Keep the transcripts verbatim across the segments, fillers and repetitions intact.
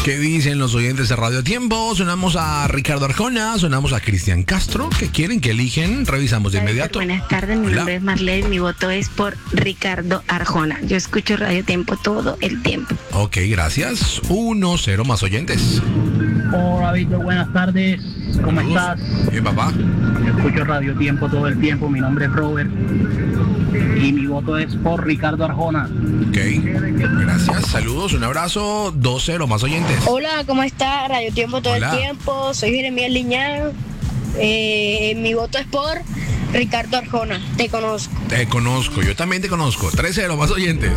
¿Qué dicen los oyentes de Radio Tiempo? Sonamos a Ricardo Arjona, sonamos a Cristian Castro. ¿Qué quieren que eligen? Revisamos de inmediato. Buenas tardes, mi Hola. nombre es Marlene, mi voto es por Ricardo Arjona. Yo escucho Radio Tiempo todo el tiempo. Ok, gracias. Uno, cero más oyentes. Hola Víctor, buenas tardes. ¿Cómo Saludos. estás? Bien, papá. Yo escucho Radio Tiempo todo el tiempo. Mi nombre es Robert y mi voto es por Ricardo Arjona. Ok, gracias. Saludos, un abrazo. Dos, cero más oyentes. Hola, ¿cómo está? Radio Tiempo todo Hola. el tiempo. Soy Jeremías Liñán. Eh, mi voto es por Ricardo Arjona. Te conozco. Te conozco, yo también te conozco. Tres, cero más oyentes.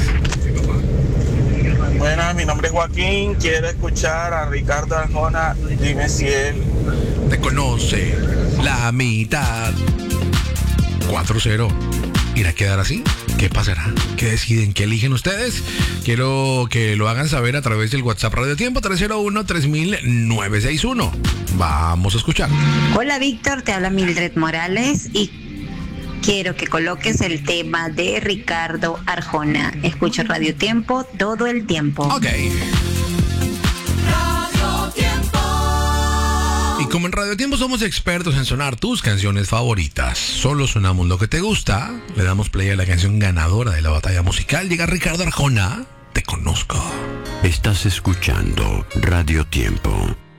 Buenas, mi nombre es Joaquín, quiero escuchar a Ricardo Arjona, dime si él... Te conoce la mitad. Cuatro, cero. ¿Irá a quedar así? ¿Qué pasará? ¿Qué deciden? ¿Qué eligen ustedes? Quiero que lo hagan saber a través del WhatsApp Radio Tiempo tres cero uno, tres mil, nueve seis uno. Vamos a escuchar. Hola Víctor, te habla Mildred Morales y quiero que coloques el tema de Ricardo Arjona. Escucho Radio Tiempo todo el tiempo. Ok. Y como en Radio Tiempo somos expertos en sonar tus canciones favoritas, solo sonamos lo que te gusta, le damos play a la canción ganadora de la batalla musical. Llega Ricardo Arjona, Te conozco. Estás escuchando Radio Tiempo.